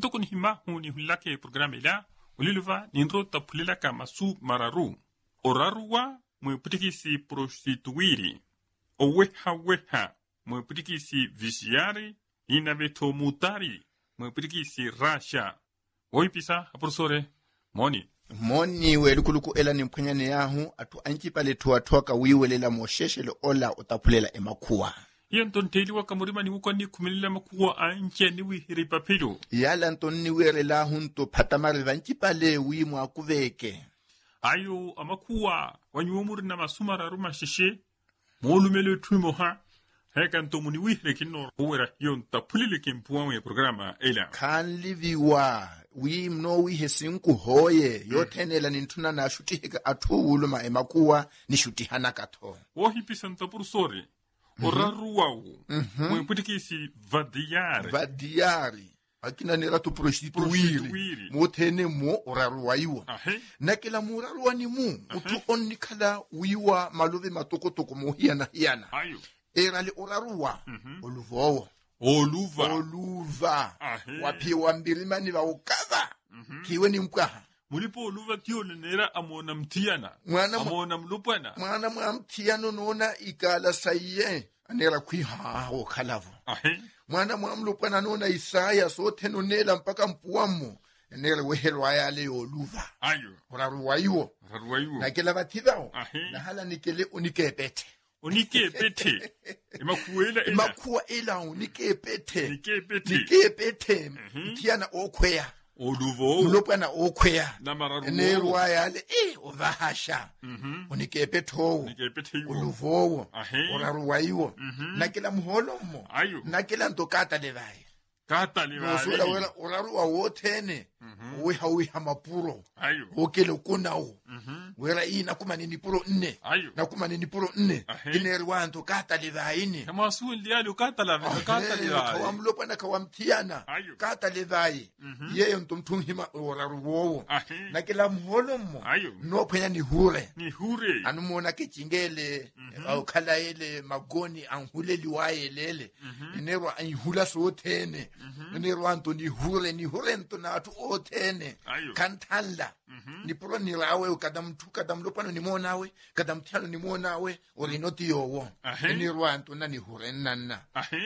Ntoko ni hima huni hulake programe ila uliluva nindro tapulela ka masu mararu. Oraruwa mweputikisi prostituiri. Oweha mweputikisi visiari inabeto mutari mweputikisi rasha. Oipisa aprosore moni. Moni welukuluku ela nimpwenyane yahu atu anchipale tuwatoka wiwelela mosheshele ola utapulela emakuwa. Iya ntonteli wakamurima ni wukani kumilela makuwa anche niwi hiripapilo. Yala ntoni werela hunto patamariva anchipale wimu akuveke. Ayo amakuwa wanyuomuri na masumara ruma shishe. Molumele tuimo ha. Heka ntomuni wihre kino uwera yon tapulile kimpuwa programa ela. Kanliviwa wimno wihesinku hoye yotenela nintuna na shutihika atuuluma emakuwa ni shutihana kato. Wahipisa ntapurusore. Oraruwawu. Mweputikisi vadiyari. Vadiyari. Akina nera tu prostituiri. Motene mo oraruwaiwa. Nakela muraruwa ni mu. Utu onikala wiwa maluve matoko mohiana hiana. Ayo. Erali oraruwa. Oluvowo. Oluva. Wapiwa mbirimani wa ukava. Kiwe ni mkaha. Mulipo oluva tiyo nera amona mtiana. Amona mlupana. Mwana mtiano nona ikala saiye. Anera kuiha okalavu. Mwana mlupana nona isaya sote nonela mpaka mpuwamo. Anera wehelwa yale oluva. Ayo. Oraruwaiwo. Na kila bativao. Na hala nikele unikepete. Unikepete. Emakuwa ela unikepete. Nikepete. Mtiana okwea. Oluvo. Mlopana okwea. Namararuwo. Nerwa yale ovahasha. Unikepeto. Oluvo. Oraruwaiwo. Nakila muholomo. Ayo. Nakila ntokata levai. Kata levai. Nosula wela oraruwa wotene. Uwiha mapuro. Ayo. Okele kunao. Wera nakuma nini puro nne. Ayo. Nakuma nini puro nne. Kinerwa ntokata levaini. Kama suwe ndiali ukata levai. Kawamlopana kawamtiana. Ayo. Kata levai. Yeyo ntumhima oraruwowo. Nakila muholomo. Ayo. Nopenya ni hure. Anumona kichingele. Kala ele magoni anhule liwaye lele. Nerwa anhula sotene. Nerwa ntoni hure ni hure ntonatu otene. Kantalla. Nipuro nirawe kadamlopano nimonawe. Kadamtiano nimonawe. Olinoti yowo. Nerwa ntona ni hure nana.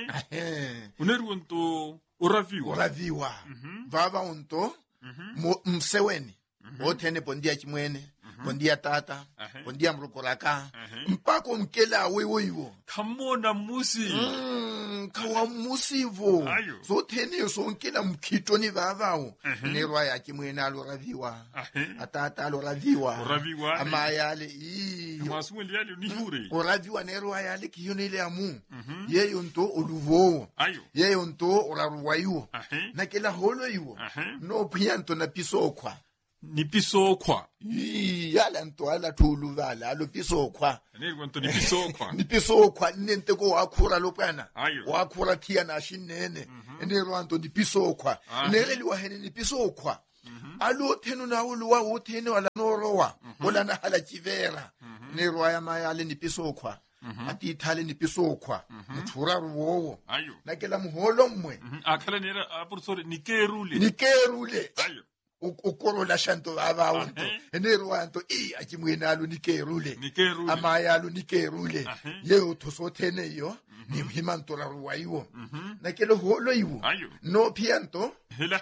Uneru nto oraviwa. Vava unto mseweni. Otene pondia chimwene. Pondia tata. Pondia mrukoraka. Mpako mkela wewe. Kamona musi. Kawa musivo. So tene so nkela mkito ni vavao. Nerwa ya chimwene aloraviwa. Atata aloraviwa. Amayale. Masuwe ndiali unihure. Oraviwa nerwa yale kiyonele amu. Yeyo nto oluvo. Yeyo nto oraruwaiwo. Nakela holo iwo. No pianto na pisokwa. Ni pisokwa. Yala nto ala tuluvala alo pisokwa. Nerwa nto ni pisokwa. Ni pisokwa nenteko wakura lopana. Ayo. Wakura tia na shinene. Nerwa nto ni pisokwa. Nereli wahene ni pisokwa. Alo tenu na uluwa utene wala norowa. Wala na hala chivera. Nerwa ya mayale ni pisokwa. Ati itale ni pisokwa. Mtura ruwowo. Ayo. Nakela muholo mwe. Akala nera apursore nikerule. Ayo. Ukoro la shanto vava unto. Nerwa nto achimwena alu nikerule. Amaya alu nikerule. Yeo tosotene yo. Ni mhimantora ruwaiwo. Nakelo holo iwo. No pianto.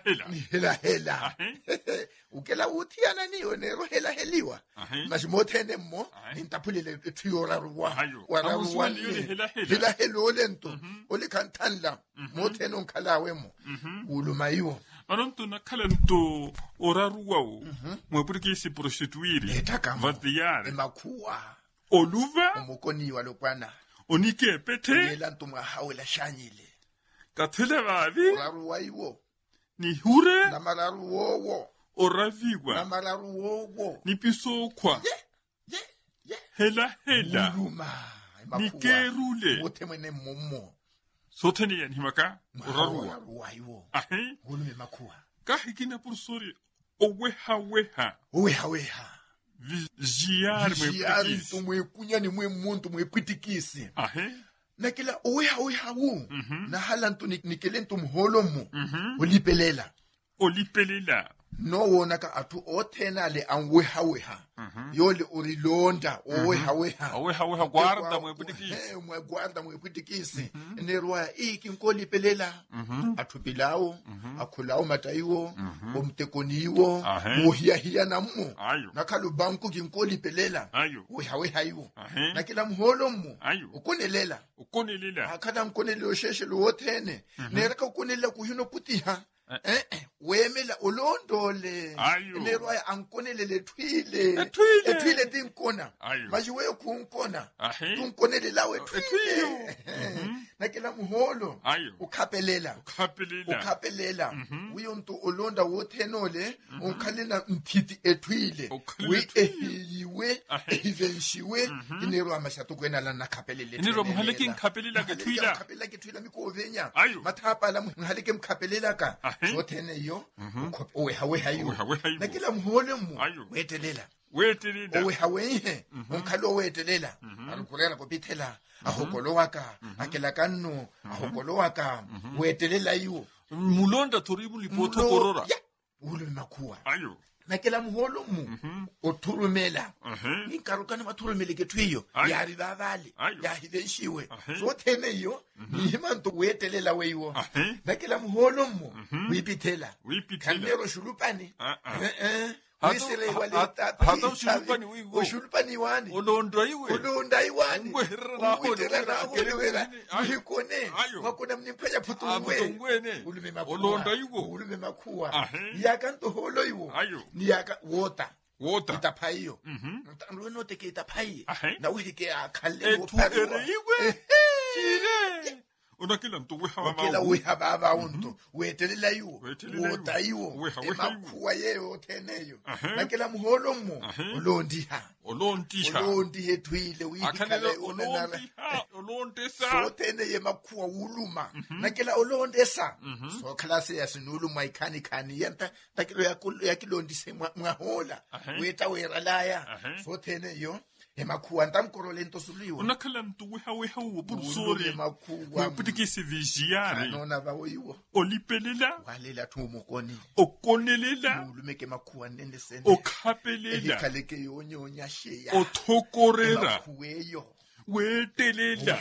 Hela. Ukela utiana niyo nero heliwa. Mashimotene mo. Intapulile tuyora ruwa. Wararuwa hela helo lento. Ole kantanla. Motene unkalawe mo. Ulumaiwo. Anonto na kalento oraruwao. Mwepurikisi prostituiri. Vadiyari. Emakuwa. Oluva. Omukoni walopana. Unikepete. Yelanto mahawela shanyile. Katele vavi. Oraruwaiwo. Ni hure. Namararuwowo. Oraviwa. Namararuwowo. Ni pisokwa. Hela. Uluma. Nikerule. Wote mwene momo. Soteni ya nhimaka. Oraruwa iwo. Ulume makuwa. Kahikina pursori. Oweha. Viziari mwepwitikisi. Mwe kunyani mwe muntu mwepwitikisi. Nakila oweha wu. Na hala nto nikele nto mholomo. Ulipelela. Olipelela. No wona ka atu othena le anweha yole urilonda oweha Aweha guarda mweputikisi. Guarda mweputikisi nerwa ikinkolepelela athupilawo akhulawo matayiwo omtekoniwo mohiyahia nammo nakhalu banku kinkolipelela weha yiwo nakila mholo mmo ukonelela akhala mkonelelo sheshe lo wothene neraka ukonelela kuhino putiha wemela olondole nerwa ankonelele twile tinkona majiwe kunkona tunkonele lawe twile nakela muholo ukhapelela uyonto olonda wothenole unkhalena mthiti etwile we ehiwe evenshiwe nerwa mashato kwena la nakhapelele nerwa muhaleke nkhapelela ketwila mikovenya mathapa la muhaleke mkhapelela ka sothene yo oweha yiwo nakila muholo mu wetelela oweha unkhalo wetelela alukurela kopithela ahokolo waka akela kanno ahokolo waka wetelela yiwo mulonda toribu lipoto korora makuwa nakela muholo mu othurumela inkarukana mathurumele ketwiyo yari babale yahideshiwe sothene yo nihimanto wetelela weyiwo nakela muholo mu wipithela kanero shulupani wisele waleta hata ushulupani wani olonda iwani ngwehera kelewera yikone wakona mniphenya phutungwene ulume makuwa yakanto holo iwo niyaka wota itaphayo ntandweno teke itaphaye na uhike akhale iwe unakila mtu weha baba unto wetelela yiwo wota yiwo emakhuwa yeyo theneyo nakila muholo mo olondiha etwile uyikhala olontesa sothene yemakhuwa uluma nakila olontesa so class yasinuluma ikhani yenta takilo yakilondise mwahola weta weralaya sothene yo emakhuwa ntamkorole into suliwa unakhala mtu weha bursori weputikisi vigiare nona bawiwo olipelela walela thumukoni okonelela ulumeke makhuwa nende sene okhapelela ekhaleke yonyonya sheya othokorera kuweyo wetelela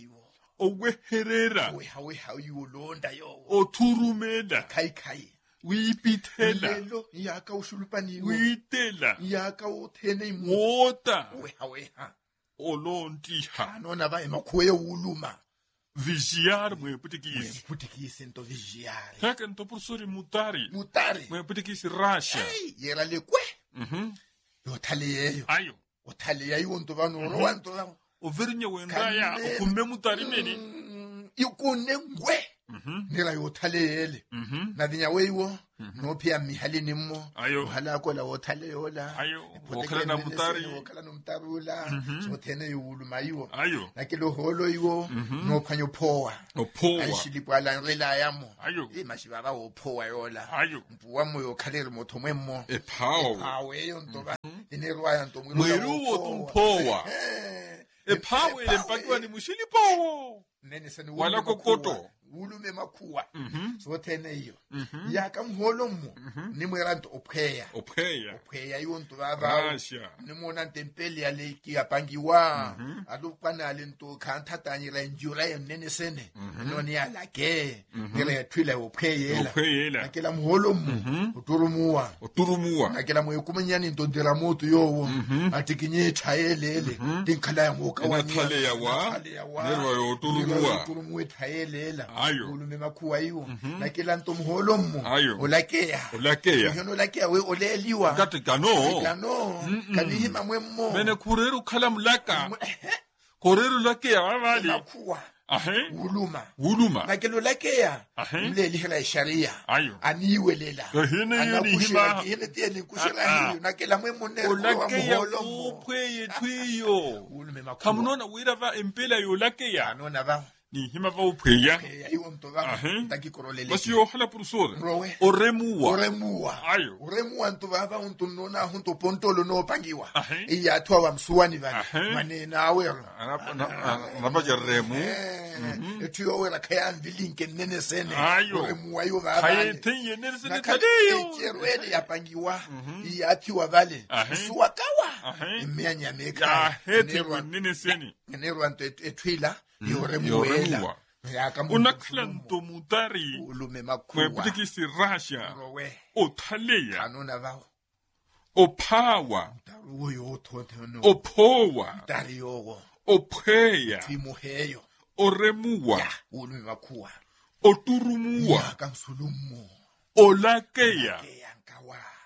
oweherera weha yolonda yo othurumela kai wipithela lelo yaka ushulupani witela yaka uthene imota weha olontiha nona ba emakhuwe uluma vigiar mweputikisi into vigiar haka nto professori mutari mweputikisi rasha yera lekwe yothale yeyo othale yayo nto bano wanto overinye wendaya ukume mutari meni ikune ngwe nira yothalele nadinya weyiwo nophia mihalini mmo uhala kola wothale yola okhala na mutari okhala no mtarula sothene yuluma yiwo nakilo holo yiwo nophanyo phowa ayishilipwala rela yamo imashibaba ophowa yola mpuwa moyo khalele mothomwe mmo ephawe yontoba inerwa nto mwiruwo tumphowa ephawe ile mpakiwa ni mushilipowo nene sene wala kokoto ulume makhuwa sothene iyo yaka mholo mmo nimweranto opheya yonto baba nimona ntempeli yaleki yapangiwa alukwana lento khantatanyira njura yemnene sene noni yalake ngere yathwila opheyela akela mholo mmo uturumuwa akela moyekumenyani ntondera moto yowo atikinye thayelele tinkhala yangoka wanathale yawa nerwa yoturumuwa thayelela ulume makhuwa yiwo nakela nto mholo mmo olakeya yono lakeya we oleliwa kati gano kanihima mwemmo mene kureru khala mulaka koreru lakeya wabali makhuwa uluma nakelo lakeya mleli hela sharia aniwelela anakushila yene tieni kushila hiyo nakela mwemmo ne mholo mmo upweye twiyo kamunona wirava empela yo lakeya anona ba ni hima va upheya iwo mtoba taki korolele basi yo hala purusoda oremuwa ayo oremuwa mtoba untu nona hunto pontolo no pangiwa iya twa wa msuwani vale manena awero anabaja remu etiyo wera kaya mbilinke nene sene oremuwa yo vale kaya tenye nene sene tadeyo cherwele ya pangiwa iya tiwa vale suwa kawa imenya meka hetewa nene sene nero anto etwila yoremuwa unakhala ntomutari ulume makuwa kweputikisi rasha othaleya kanona vao ophawa uyo othotheno ophowa tariyogo opheya timuheyo oremuwa ulume makuwa oturumuwa kansulumo olakeya nkawa